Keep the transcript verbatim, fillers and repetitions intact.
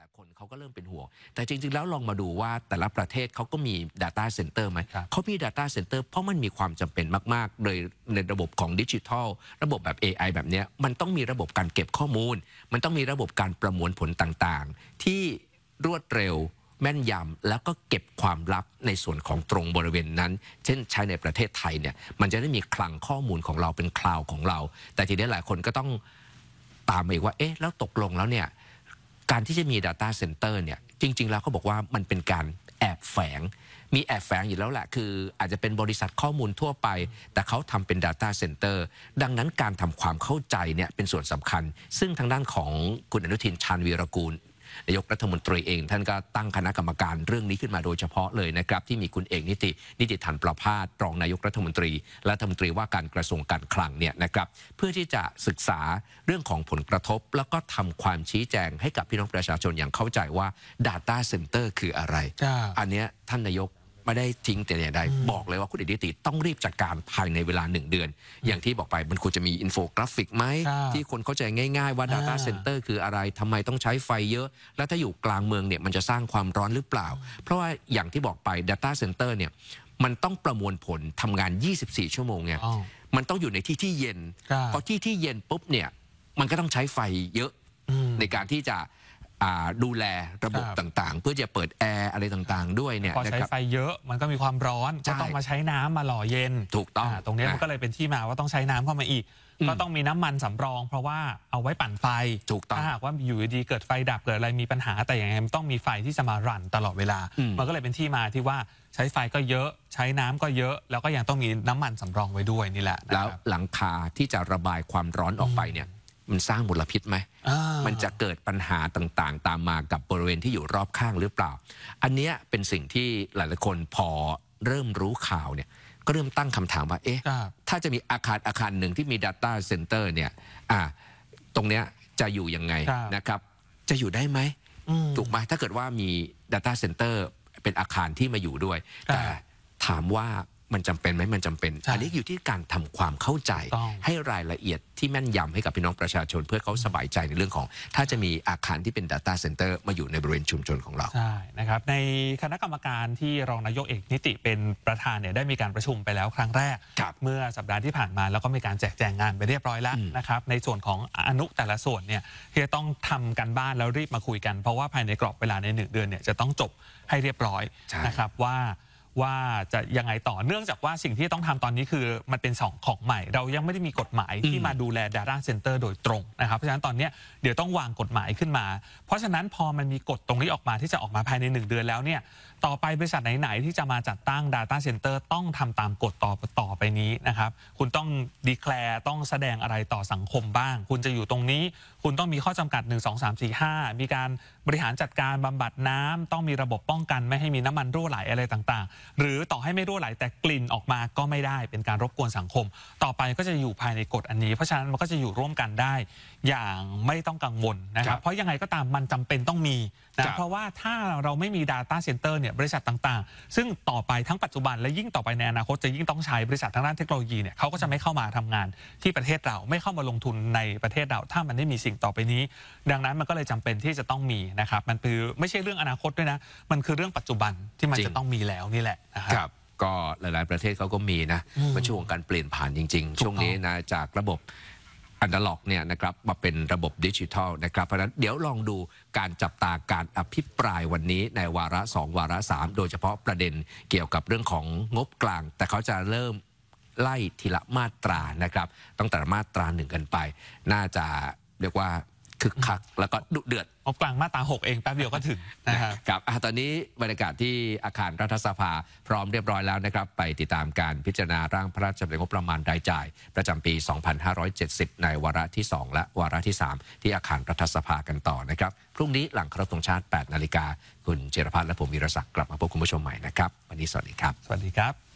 คนเขาก็เริ่มเป็นห่วงแต่จริงๆแล้วลองมาดูว่าแต่ละประเทศเขาก็มี Data Center ไหมเขามี Data Center เพราะมันมีความจำเป็นมากๆโดยในระบบของดิจิทัลระบบแบบ เอ ไอ แบบนี้มันต้องมีระบบการเก็บข้อมูลมันต้องมีระบบการประมวลผลต่างๆที่รวดเร็วแม่นยำแล้วก็เก็บความลับในส่วนของตรงบริเวณนั้นเช่นใช้ในประเทศไทยเนี่ยมันจะได้มีคลังข้อมูลของเราเป็นคลาวด์ของเราแต่ทีนี้หลายคนก็ต้องตามมาอีกว่าเอ๊ะแล้วตกลงแล้วเนี่ยการที่จะมี Data Center เนี่ยจริงๆแล้วเขาบอกว่ามันเป็นการแอบแฝงมีแอบแฝงอยู่แล้วแหละคืออาจจะเป็นบริษัทข้อมูลทั่วไปแต่เขาทำเป็น Data Center ดังนั้นการทำความเข้าใจเนี่ยเป็นส่วนสำคัญซึ่งทางด้านของคุณอนุทินชาญวีรกูลนายกรัฐมนตรีเองท่านก็ตั้งคณะกรรมการเรื่องนี้ขึ้นมาโดยเฉพาะเลยนะครับที่มีคุณเอกนิตินิติธันประภาสรองนายกรัฐมนตรีและรัฐมนตรีว่าการกระทรวงการคลังเนี่ยนะครับเพื่อที่จะศึกษาเรื่องของผลกระทบแล้วก็ทำความชี้แจงให้กับพี่น้องประชาชนอย่างเข้าใจว่า Data Center คืออะไรอันนี้ท่านนายกไม่ได้ทิ้งแต่อย่างใดบอกเลยว่าคุณเอกนิติต้องรีบจัดการภายในเวลาหนึ่งเดือนอย่างที่บอกไปมันควรจะมีอินโฟกราฟิกไหมที่คนเข้าใจง่ายๆว่า Data Center คืออะไรทำไมต้องใช้ไฟเยอะแล้วถ้าอยู่กลางเมืองเนี่ยมันจะสร้างความร้อนหรือเปล่าเพราะว่าอย่างที่บอกไป Data Center เนี่ยมันต้องประมวลผลทำงานยี่สิบสี่ชั่วโมงไงมันต้องอยู่ในที่ที่เย็นพอที่ที่เย็นปุ๊บเนี่ยมันก็ต้องใช้ไฟเยอะในการที่จะดูแลระบบต่างๆเพื่อจะเปิดแอร์อะไรต่างๆด้วยเนี่ยพอใช้ไฟเยอะมันก็มีความร้อนก็ต้องมาใช้น้ำมาหล่อเย็นถูกต้องตรงนี้มันก็เลยเป็นที่มาว่าต้องใช้น้ำเข้ามาอีกก็ต้องมีน้ำมันสำรองเพราะว่าเอาไว้ปั่นไฟถูกต้องถ้าหากว่าอยู่ดีเกิดไฟดับเกิดอะไรมีปัญหาแต่อย่างไรมันต้องมีไฟที่จะมารันตลอดเวลามันก็เลยเป็นที่มาที่ว่าใช้ไฟก็เยอะใช้น้ำก็เยอะแล้วก็ยังต้องมีน้ำมันสำรองไว้ด้วยนี่แหละแล้วหลังคาที่จะระบายความร้อนออกไปเนี่ยมันสร้างมลพิษไหมมันจะเกิดปัญหาต่างๆตามมากับบริเวณที่อยู่รอบข้างหรือเปล่าอันนี้เป็นสิ่งที่หลายๆคนพอเริ่มรู้ข่าวเนี่ยก็เริ่มตั้งคำถามว่าเอ๊ะถ้าจะมีอาคารอาคารหนึ่งที่มี Data Center เนี่ยอ่าตรงเนี้ยจะอยู่ยังไงนะครับจะอยู่ได้ไหมถูกไหมถ้าเกิดว่ามี Data Center เป็นอาคารที่มาอยู่ด้วยแต่ถามว่ามันจำเป็นไหมมันจำเป็นอันนี้อยู่ที่การทำความเข้าใจให้รายละเอียดที่แม่นยำให้กับพี่น้องประชาชนเพื่อเขาสบายใจในเรื่องของถ้าจะมีอาคารที่เป็น Data Center มาอยู่ในบริเวณชุมชนของเราใช่นะครับในคณะกรรมการที่รองนายกเอกนิติเป็นประธานเนี่ยได้มีการประชุมไปแล้วครั้งแรกเมื่อสัปดาห์ที่ผ่านมาแล้วก็มีการแจกแจงงานไปเรียบร้อยแล้วนะครับในส่วนของอนุแต่ละส่วนเนี่ยที่จะต้องทำกันบ้านแล้วรีบมาคุยกันเพราะว่าภายในกรอบเวลาในหนึ่งเดือนเนี่ยจะต้องจบให้เรียบร้อยนะครับว่าว่าจะยังไงต่อเนื่องจากว่าสิ่งที่ต้องทำตอนนี้คือมันเป็นสองของใหม่เรายังไม่ได้มีกฎหมายที่มาดูแล Data Center โดยตรงนะครับเพราะฉะนั้นตอนนี้เดี๋ยวต้องวางกฎหมายขึ้นมาเพราะฉะนั้นพอมันมีกฎตรงนี้ออกมาที่จะออกมาภายในหนึ่งเดือนแล้วเนี่ยต่อไปบริษัทไหนๆที่จะมาจัดตั้ง Data Center ต้องทำตามกฎต่อต่อไปนี้นะครับคุณต้องดีแคลร์ต้องแสดงอะไรต่อสังคมบ้างคุณจะอยู่ตรงนี้คุณต้องมีข้อจำกัดหนึ่ง สอง สาม สี่ ห้ามีการบริหารจัดการบำบัดน้ำต้องมีระบบป้องกันไม่ให้มีน้ำมันรั่วไหลอะไรต่างๆหรือต่อให้ไม่รั่วไหลแต่กลิ่นออกมาก็ไม่ได้เป็นการรบกวนสังคมต่อไปก็จะอยู่ภายในกฎอันนี้เพราะฉะนั้นมันก็จะอยู่ร่วมกันได้อย่างไม่ต้องกังวลนะครับเพราะยังไงก็ตามมันจำเป็นต้องมีนะเพราะว่าถ้าเราไม่มี Data Center เนี่ยบริษัทต่างๆซึ่งต่อไปทั้งปัจจุบันและยิ่งต่อไปในอนาคตจะยิ่งต้องใช้บริษัททางด้านเทคโนโลยีเนี่ยเขาก็จะไม่เข้ามาทำงานที่ประเทศเราไม่เข้ามาลงทุนในประเทศเราถ้ามันไม่มีสิ่งต่อไปนี้ดังนั้นมันก็เลยจำเป็นที่จะต้องมีนะครับมันคือไม่ใช่เรื่องอนาคตด้วยนะมันคือเรื่องปัจจุบันที่มันจะต้องมีแล้วนี่แหละนะครับก็หลายๆประเทศเขาก็มีนะมันช่วงการเปลี่ยนผ่านจริงๆช่วงนี้นะจากระบบอนาล็อกเนี่ยนะครับมาเป็นระบบดิจิทัลนะครับเพราะฉะนั้นเดี๋ยวลองดูการจับตาการอภิปรายวันนี้ในวาระสองวาระสามโดยเฉพาะประเด็นเกี่ยวกับเรื่องของงบกลางแต่เขาจะเริ่มไล่ทีละมาตรานะครับตั้งแต่มาตราหนึ่งกันไปน่าจะเรียกว่าคึกคักแล้วก็ดุเดือดงบกลางมาตราหกเองแป๊บเดียวก็ถึงนะครับครับตอนนี้บรรยากาศที่อาคารรัฐสภาพร้อมเรียบร้อยแล้วนะครับไปติดตามการพิจารณาร่างพระราชบัญญัติงบประมาณรายจ่ายประจำปี สองพันห้าร้อยเจ็ดสิบ ในวาระที่สองและวาระที่สามที่อาคารรัฐสภากันต่อนะครับพรุ่งนี้หลังเคารพธงชาติ แปดนาฬิกาคุณเจรพัฒน์และผมวีรศักดิ์กลับมาพบคุณผู้ชมใหม่นะครับวันนี้สวัสดีครับสวัสดีครับ